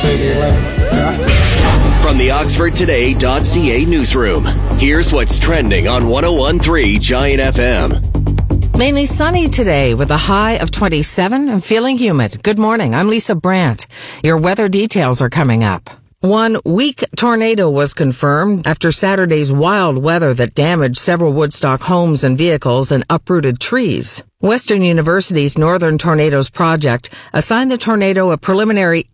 say the 11th draft. From the OxfordToday.ca newsroom, here's what's trending on 101.3 Giant FM. Mainly sunny today with a high of 27 and feeling humid. Good morning. I'm Lisa Brandt. Your weather details are coming up. One weak tornado was confirmed after Saturday's wild weather that damaged several Woodstock homes and vehicles and uprooted trees. Western University's Northern Tornadoes Project assigned the tornado a preliminary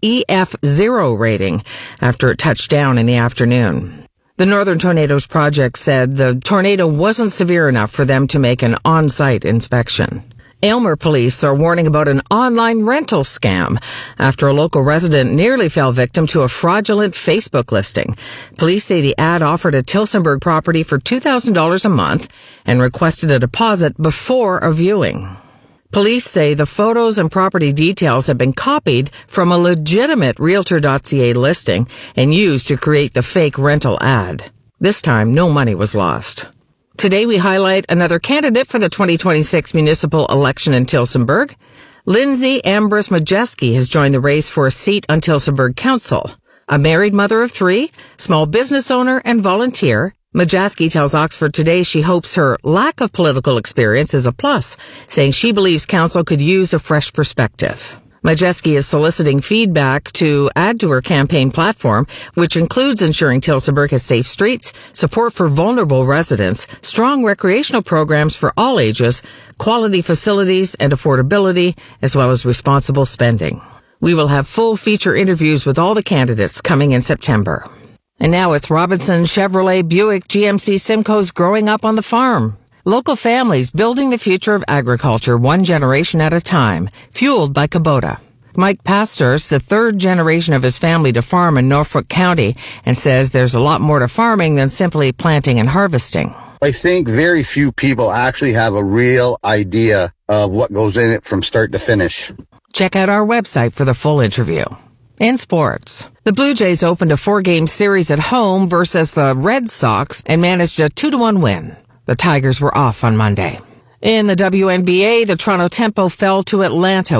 EF0 rating after it touched down in the afternoon. The Northern Tornadoes Project said the tornado wasn't severe enough for them to make an on-site inspection. Aylmer police are warning about an online rental scam after a local resident nearly fell victim to a fraudulent Facebook listing. Police say the ad offered a Tillsonburg property for $2,000 a month and requested a deposit before a viewing. Police say the photos and property details have been copied from a legitimate Realtor.ca listing and used to create the fake rental ad. This time, no money was lost. Today we highlight another candidate for the 2026 municipal election in Tillsonburg. Lindsay Ambrose Majeski has joined the race for a seat on Tillsonburg Council. A married mother of 3, small business owner and volunteer, Majeski tells Oxford Today she hopes her lack of political experience is a plus, saying she believes council could use a fresh perspective. Majeski is soliciting feedback to add to her campaign platform, which includes ensuring Tillsonburg has safe streets, support for vulnerable residents, strong recreational programs for all ages, quality facilities and affordability, as well as responsible spending. We will have full feature interviews with all the candidates coming in September. And now it's Robinson Chevrolet Buick GMC Simcoe's growing up on the farm. Local families building the future of agriculture one generation at a time, fueled by Kubota. Mike Pastor's the third generation of his family to farm in Norfolk County and says there's a lot more to farming than simply planting and harvesting. I think very few people actually have a real idea of what goes in it from start to finish. Check out our website for the full interview. In sports, the Blue Jays opened a 4-game series at home versus the Red Sox and managed a 2-1 win. The Tigers were off on Monday. In the WNBA, the Toronto Tempo fell to Atlanta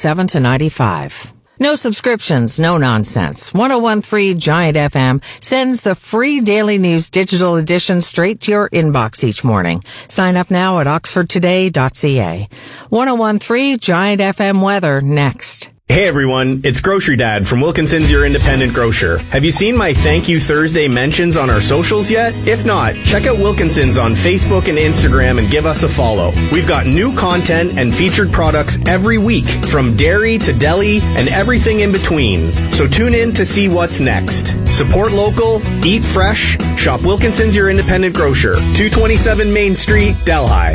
107-95. No subscriptions, no nonsense. 101.3 Giant FM sends the free daily news digital edition straight to your inbox each morning. Sign up now at oxfordtoday.ca. 101.3 Giant FM weather next. Hey everyone, it's Grocery Dad from Wilkinson's Your Independent Grocer. Have you seen my Thank You Thursday mentions on our socials yet? If not, check out Wilkinson's on Facebook and Instagram and give us a follow. We've got new content and featured products every week, from dairy to deli and everything in between. So tune in to see what's next. Support local, eat fresh, shop Wilkinson's Your Independent Grocer, 227 Main Street, Delhi.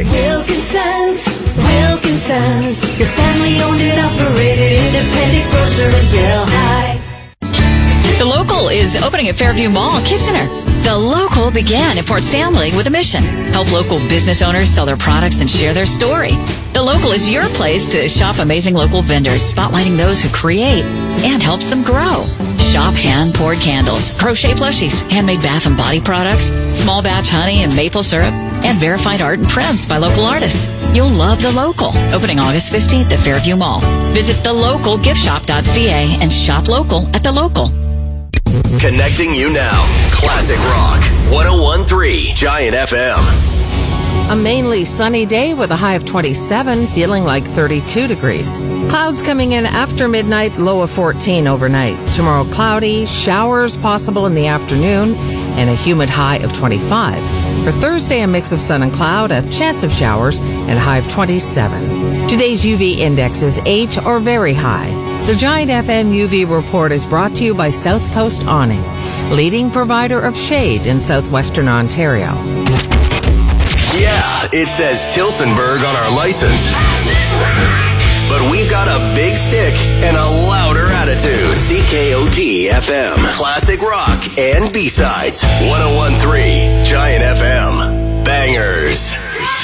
Wilkinson's, your family owned and operated independent grocer in Delhi. The Local is opening at Fairview Mall, Kitchener. The Local began at Port Stanley with a mission: help local business owners sell their products and share their story. The Local is your place to shop amazing local vendors, spotlighting those who create and helps them grow. Shop hand-poured candles, crochet plushies, handmade bath and body products, small batch honey and maple syrup, and verified art and prints by local artists. You'll love The Local. Opening August 15th at Fairview Mall. Visit thelocalgiftshop.ca and shop local at The Local. Connecting you now. Classic Rock. 101.3 Giant FM. A mainly sunny day with a high of 27, feeling like 32 degrees. Clouds coming in after midnight, low of 14 overnight. Tomorrow cloudy, showers possible in the afternoon, and a humid high of 25. For Thursday, a mix of sun and cloud, a chance of showers, and a high of 27. Today's UV index is 8 or very high. The Giant FM UV report is brought to you by South Coast Awning, leading provider of shade in southwestern Ontario. Yeah, it says Tillsonburg on our license. But we've got a big stick and a louder attitude. CKOT FM. Classic rock and B-sides. 101.3 Giant FM. Bangers.